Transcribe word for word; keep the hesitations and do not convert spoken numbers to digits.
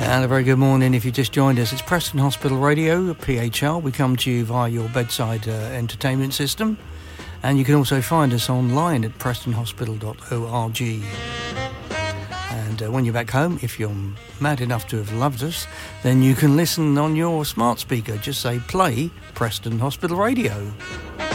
And a very good morning if you just joined us. It's Preston Hospital Radio, P H R. We come to you via your bedside uh, entertainment system. And you can also find us online at preston hospital dot org. And uh, when you're back home, if you're mad enough to have loved us, then you can listen on your smart speaker. Just say, play Preston Hospital Radio.